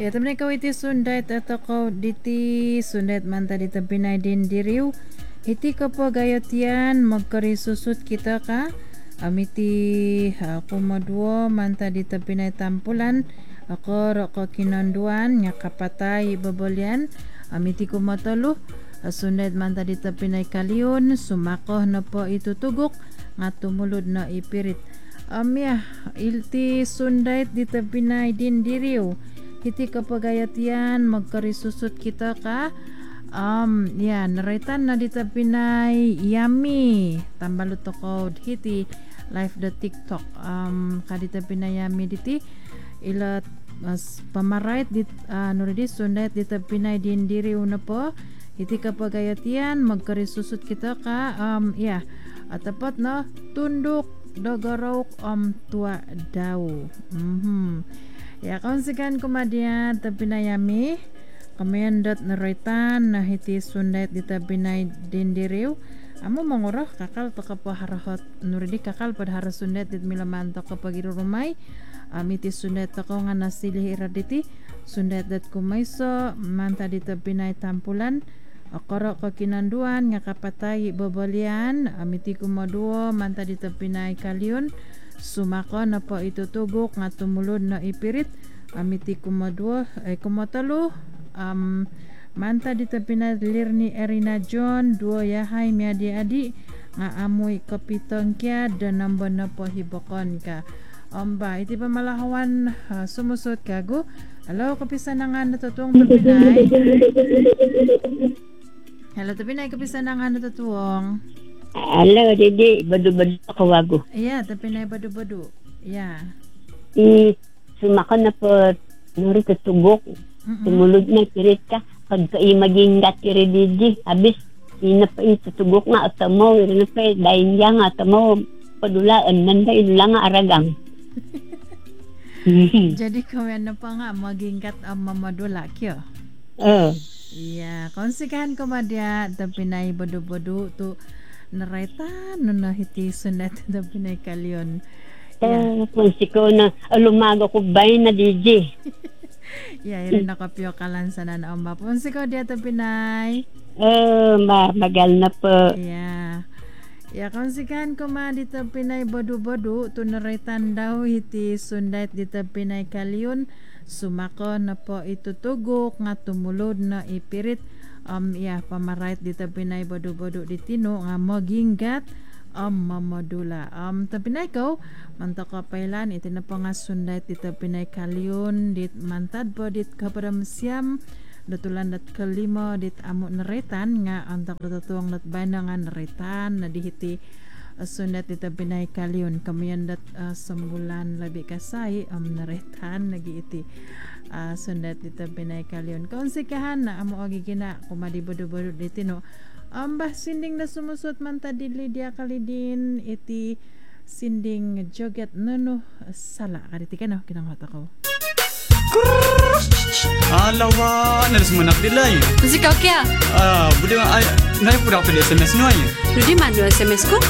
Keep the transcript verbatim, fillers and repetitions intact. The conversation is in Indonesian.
Ya temen kau iti sundat atau kau diti sundat manta di tebinay din diriu iti kapo gayotian magkari susut kita ka amiti uh, kumadwo manta di tebinay tampulan ako roko kinonduan nga kapatay babolian amiti kumatalo uh, sundat manta di tebinay kaliyon sumakoh na po itutugok nga tumulod na ipirit amya ilti sundat di tebinay din diriu iti kapagayatian magkarisusot kita ka um yan naraitan na dita pinay yummy tambalot ko hiti live the TikTok um kadita pinay yummy diti ilat mas pamarait dit uh, nuridi sundet dita pinay din diri una po iti kapagayatian magkarisusot kita ka um ya yeah. At tapat na tundok dagarok um tua daw mhm ya konsikan kumadian tapinayami kamayandat naraitan na hiti sundet di tapinay din diriw amo mangurah kakal to kapaharahot nuridi kakal padhara sundet dit milamanto kapag irurumay amiti sundet ako nga nasilih iraditi sundet dat kumayso manta di tapinay tampulan akara ka kinanduan nga kapatay babalian amiti kumaduo manta di tapinay kalyon sumako na po itutugok nga tumulod na ipirit amiti kumadwa ay kumatalo um, manta dita pinalir ni Erina John duo yahay miadi adi nga amoy kapitong kya dan namba na po hibokon ka amba iti pa malahawan uh, sumusot kago alaw kapisa na nga natutuong tapinay hello tapinay kapisa na nga natutuong Ala, dede, badu-badu ako wago. Yeah, tapi na badu-badu. Yeah. I, sumakan na po, nuri katugok. Mm-mm. Tumulog na, kirit ka. Pagka imaging gatiri didi, habis, ina pa itutugok nga, at mo, ina pa, dahin yan nga, at mo, padulaan, nanda, ila nga aragang. Jadi kawan na pa nga, maging kat ang mamadula, kyo? Oo. Uh. Yeah, konsikahan ko madya, tapi na badu-badu, to, naraitan no na hiti sunat na pinay kalyon yeah. Uh, punsi ko na lumago ko bay na D J yeah irin nakapyo kalan sa nanaomba punsi ko dito pinay uh, ma magal na po yeah yeah konsikan ko ma dito pinay bodu-bodu to naraitan daw hiti sundat dito pinay kalyon sumako na po itutugok nga tumulod na ipirit um ya pamarait dita pinay bodo-bodo ditino nga maginggat um mamadula um tapinay ko mantaka pailan iti na pangasundat dita pinay kalyon dit mantad po dit kapadam siam datulan dat kalima dit amo naretan nga antak datuang dat bana nga naretan na dihiti uh, sundat dita pinay kalyon kamayan dat uh, sembulan labi kasay um naretan nagi iti Uh, sundat dito pinay kalyon konsikahan na amo agi gina kumadi bodo-bodo ditino ambah sinding na sumusot manta dili dia kalidin iti sinding joget nuno sala kaditi ka no kinangot ako alawa naris manak dilay Musik kau kya? ah budaya ngai pura pede S M S no ay Rudi manu S M S ko?